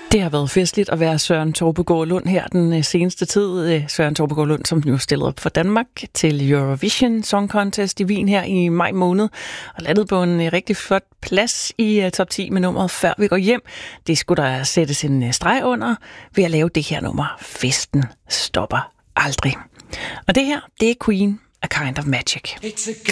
Det har været festligt at være Søren Torpegaard Lund her den seneste tid. Søren Torpegaard Lund, som jo stillede op for Danmark til Eurovision Song Contest i Wien her i maj måned, og landede på en rigtig flot plads i top 10 med nummeret Før vi går hjem. Det skulle der sættes en streg under ved at lave det her nummer. Festen stopper aldrig. Og det her, det er Queen, A Kind of Magic.